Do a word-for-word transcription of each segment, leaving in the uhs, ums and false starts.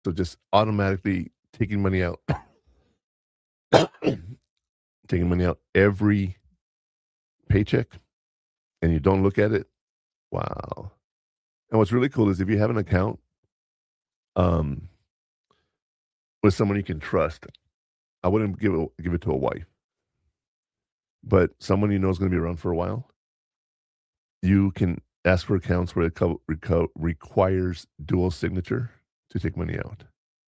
So just automatically taking money out, taking money out every paycheck, and you don't look at it. Wow. And what's really cool is if you have an account um, with someone you can trust, I wouldn't give it, give it to a wife, but someone you know is going to be around for a while. You can ask for accounts where it co- reco- requires dual signature to take money out.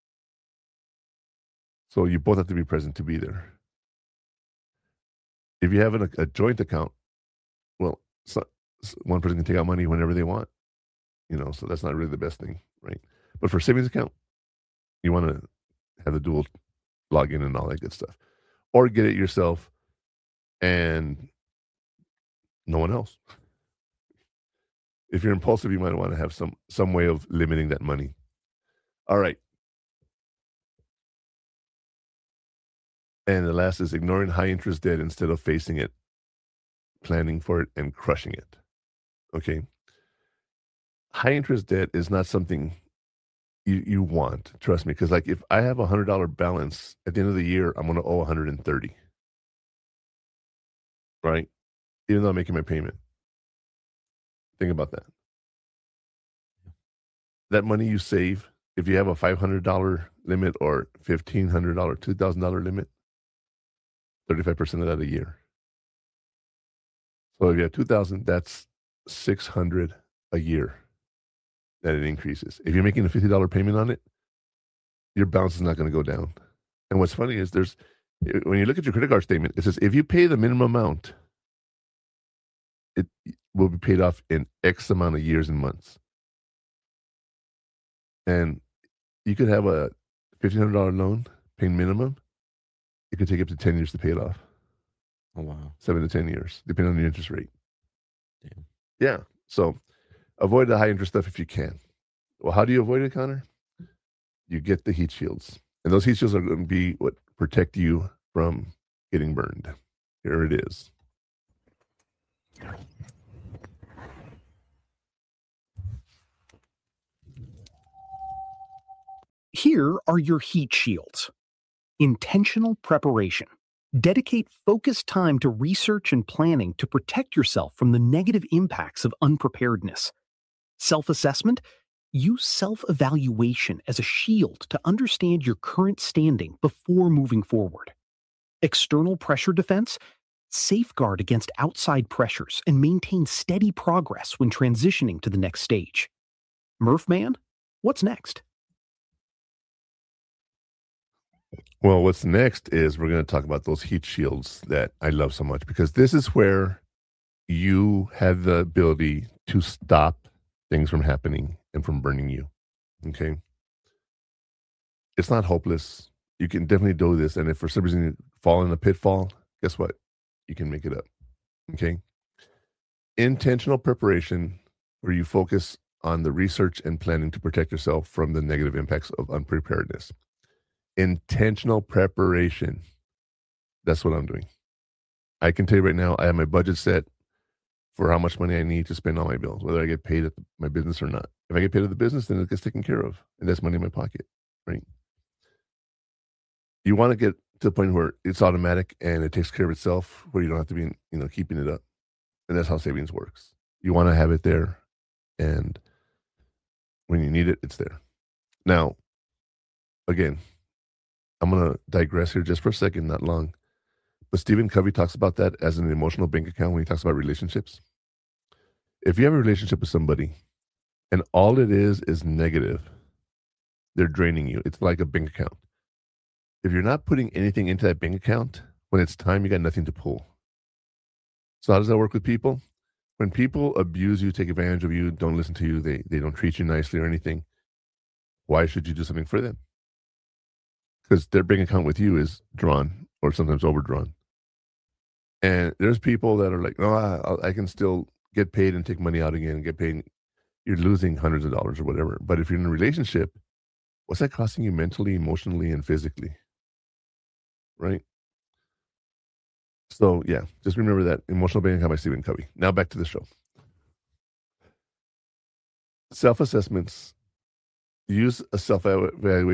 So you both have to be present to be there. If you have an, a joint account, well, so, so one person can take out money whenever they want, you know, so that's not really the best thing, right? But for savings account, you want to have the dual login and all that good stuff, or get it yourself and no one else. If you're impulsive, you might want to have some some way of limiting that money. All right. And the last is ignoring high interest debt instead of facing it, planning for it, and crushing it. Okay. High interest debt is not something you, you want, trust me. Because like if I have a hundred dollar balance at the end of the year, I'm gonna owe one hundred thirty. Right? Even though I'm making my payment. Think about that. That money you save, if you have a five hundred dollar limit or fifteen hundred dollar, two thousand dollar limit, thirty-five percent of that a year. So if you have two thousand, that's six hundred a year that it increases. If you're making a fifty dollar payment on it, your balance is not going to go down. And what's funny is there's, when you look at your credit card statement, it says if you pay the minimum amount, it will be paid off in X amount of years and months. And you could have a fifteen hundred dollar loan paying minimum. It could take up to ten years to pay it off. Oh, wow. Seven to ten years, depending on the interest rate. Damn. Yeah. So avoid the high interest stuff if you can. Well, how do you avoid it, Connor? You get the heat shields. And those heat shields are going to be what protect you from getting burned. Here it is. Here are your heat shields. Intentional preparation. Dedicate focused time to research and planning to protect yourself from the negative impacts of unpreparedness. Self-assessment. Use self-evaluation as a shield to understand your current standing before moving forward. External pressure defense. Safeguard against outside pressures and maintain steady progress when transitioning to the next stage. Murphman, what's next? Well, what's next is we're going to talk about those heat shields that I love so much, because this is where you have the ability to stop things from happening and from burning you. Okay. It's not hopeless. You can definitely do this. And if for some reason you fall in a pitfall, guess what? You can make it up. Okay. Intentional preparation, where you focus on the research and planning to protect yourself from the negative impacts of unpreparedness. Intentional preparation. That's what I'm doing. I can tell you right now, I have my budget set for how much money I need to spend on my bills, whether I get paid at my business or not. If I get paid at the business, then it gets taken care of, and that's money in my pocket, right? You want to get to the point where it's automatic and it takes care of itself, where you don't have to be, you know, keeping it up. And that's how savings works. You want to have it there, and when you need it, it's there. Now, again, I'm going to digress here just for a second, not long. But Stephen Covey talks about that as an emotional bank account when he talks about relationships. If you have a relationship with somebody and all it is is negative, they're draining you. It's like a bank account. If you're not putting anything into that bank account, when it's time, you got nothing to pull. So how does that work with people? When people abuse you, take advantage of you, don't listen to you, they, they don't treat you nicely or anything, why should you do something for them? Because their bank account with you is drawn or sometimes overdrawn. And there's people that are like, no, I, I can still get paid and take money out again and get paid. You're losing hundreds of dollars or whatever. But if you're in a relationship, what's that costing you mentally, emotionally, and physically? Right? So, yeah, just remember that. Emotional Bank Account by Stephen Covey. Now back to the show. Self-assessments use a self evaluation